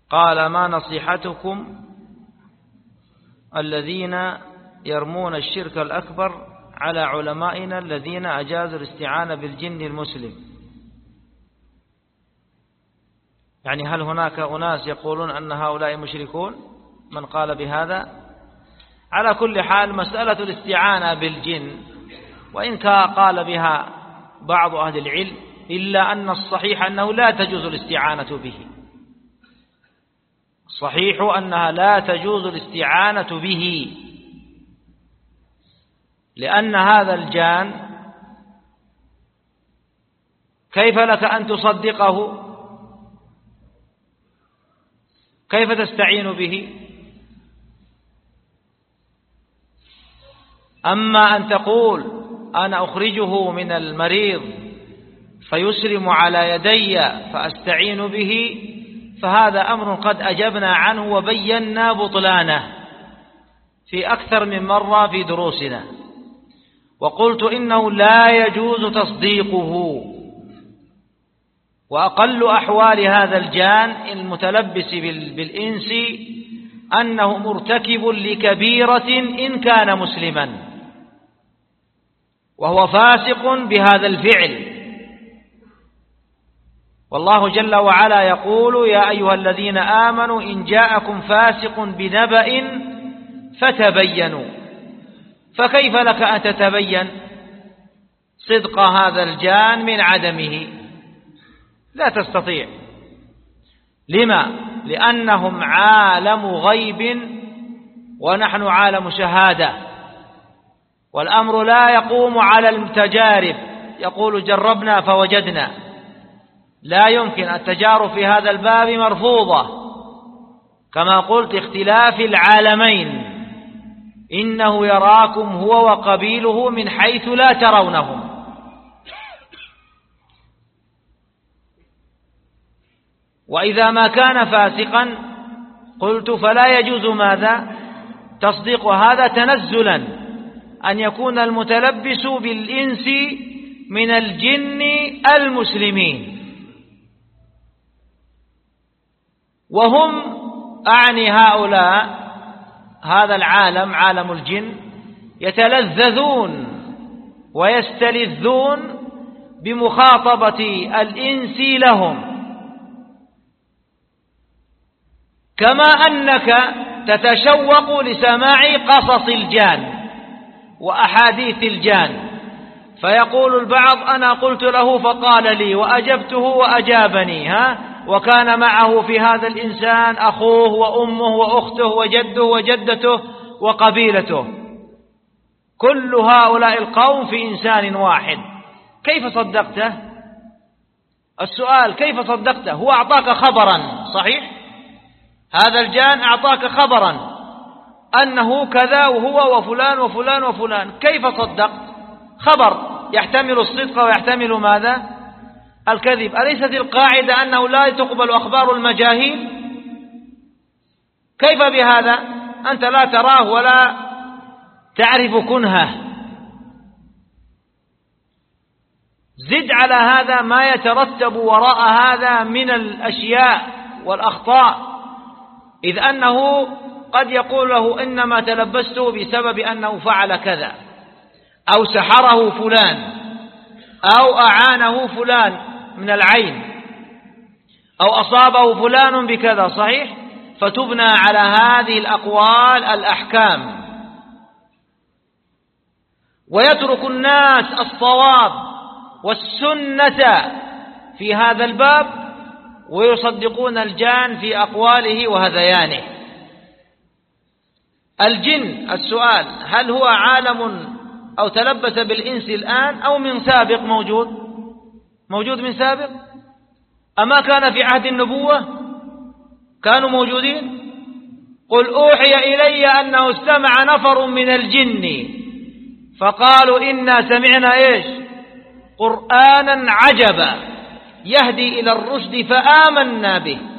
قال: ما نصيحتكم الذين يرمون الشرك الأكبر على علمائنا الذين أجازوا الاستعانة بالجن المسلم؟ يعني هل هناك أناس يقولون أن هؤلاء مشركون من قال بهذا؟ على كل حال مسألة الاستعانة بالجن وإن قال بها بعض أهل العلم إلا أن الصحيح أنه لا تجوز الاستعانة به. الصحيح أنها لا تجوز الاستعانة به، لأن هذا الجان كيف لك أن تصدقه؟ كيف تستعين به؟ أما أن تقول أنا أخرجه من المريض فيسلم على يدي فأستعين به، فهذا أمر قد أجبنا عنه وبينا بطلانه في أكثر من مرة في دروسنا، وقلت إنه لا يجوز تصديقه. وأقل أحوال هذا الجان المتلبس بالإنس أنه مرتكب لكبيرة إن كان مسلما، وهو فاسق بهذا الفعل. والله جل وعلا يقول: يا أيها الذين آمنوا إن جاءكم فاسق بنبأ فتبينوا. فكيف لك أن تتبين صدق هذا الجان من عدمه؟ لا تستطيع. لما؟ لأنهم عالم غيب ونحن عالم شهادة، والأمر لا يقوم على التجارب. يقول جربنا فوجدنا. لا يمكن، التجارب في هذا الباب مرفوضة. كما قلت اختلاف العالمين، إنه يراكم هو وقبيله من حيث لا ترونهم. وإذا ما كان فاسقا قلت فلا يجوز ماذا؟ تصديق هذا تنزلا أن يكون المتلبس بالإنس من الجن المسلمين، وهم أعني هؤلاء هذا العالم عالم الجن يتلذذون ويستلذون بمخاطبة الإنس لهم، كما أنك تتشوق لسماع قصص الجان وأحاديث الجان. فيقول البعض: أنا قلت له فقال لي وأجبته وأجابني، وكان معه في هذا الإنسان أخوه وأمه وأخته وجده وجدته وقبيلته، كل هؤلاء القوم في إنسان واحد. كيف صدقته؟ السؤال: كيف صدقته؟ هو أعطاك خبرا صحيح؟ هذا الجان أعطاك خبرا أنه كذا وهو وفلان وفلان وفلان، كيف صدقت؟ خبر يحتمل الصدق ويحتمل ماذا؟ الكذب. أليست القاعدة أنه لا تقبل أخبار المجاهيل؟ كيف بهذا؟ أنت لا تراه ولا تعرف كنهه. زد على هذا ما يترتب وراء هذا من الأشياء والأخطاء، إذ أنه قد يقول له إنما تلبسته بسبب أنه فعل كذا، أو سحره فلان، أو أعانه فلان من العين، أو أصابه فلان بكذا صحيح، فتبنى على هذه الأقوال الأحكام، ويترك الناس الصواب والسنة في هذا الباب ويصدقون الجان في أقواله وهذيانه. الجن، السؤال: هل هو عالم أو تلبس بالإنس الآن أو من سابق؟ موجود من سابق؟ أما كان في عهد النبوة كانوا موجودين؟ قل أوحي إلي أنه استمع نفر من الجن فقالوا إنا سمعنا قرآنا عجبا يهدي إلى الرشد فآمنا به